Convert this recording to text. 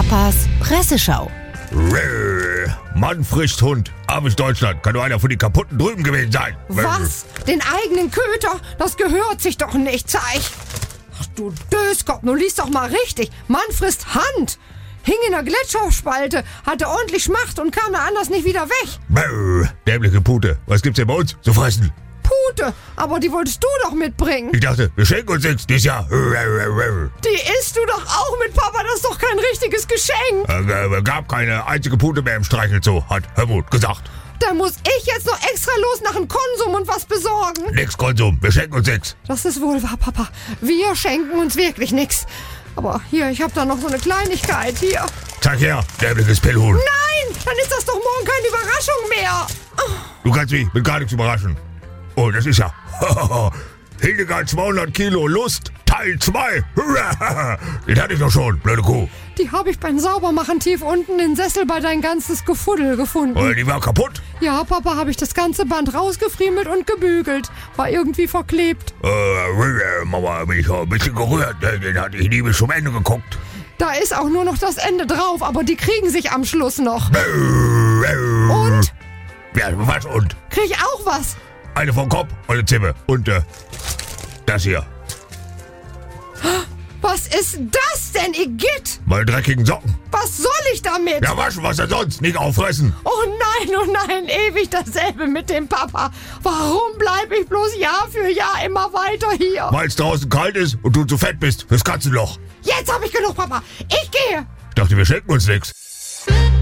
Papas Presseschau. Mann frisst Hund. Armes Deutschland. Kann nur einer von den kaputten drüben gewesen sein. Was? Den eigenen Köter? Das gehört sich doch nicht, Zeig. Ach du Döskopf, nun liest doch mal richtig. Mann frisst Hand. Hing in der Gletscherspalte, hatte ordentlich Schmacht und kam da anders nicht wieder weg. Dämliche Pute. Was gibt's denn bei uns zu fressen? Pute, aber die wolltest du doch mitbringen. Ich dachte, wir schenken uns nichts dieses Jahr. Die isst du doch auch mit, Papa, das ist doch kein richtiges Geschenk. Gab keine einzige Pute mehr im Streichelzoo, hat Helmut gesagt. Dann muss ich jetzt noch extra los nach dem Konsum und was besorgen. Nix Konsum, wir schenken uns nichts. Das ist wohl wahr, Papa. Wir schenken uns wirklich nichts. Aber hier, ich habe da noch so eine Kleinigkeit hier. Zeig her, dämliches Pillhuhn. Nein, dann ist das doch morgen keine Überraschung mehr. Du kannst mich mit gar nichts überraschen. Oh, das ist ja Hildegard 200 Kilo Lust, Teil 2. Den hatte ich doch schon, blöde Kuh. Die habe ich beim Saubermachen tief unten im Sessel bei dein ganzes Gefuddel gefunden. Die war kaputt? Ja, Papa, habe ich das ganze Band rausgefriemelt und gebügelt. War irgendwie verklebt. Mama, bin ich ein bisschen gerührt. Den hatte ich nie bis zum Ende geguckt. Da ist auch nur noch das Ende drauf, aber die kriegen sich am Schluss noch. Und? Ja, was und? Krieg ich auch was? Eine vom Kopf und eine Zimmer. Und das hier. Was ist das denn, Igitt? Meine dreckigen Socken. Was soll ich damit? Ja, waschen, was denn sonst? Nicht auffressen. Oh nein, ewig dasselbe mit dem Papa. Warum bleibe ich bloß Jahr für Jahr immer weiter hier? Weil es draußen kalt ist und du zu fett bist fürs Katzenloch. Jetzt habe ich genug, Papa. Ich gehe. Ich dachte, wir schenken uns nichts.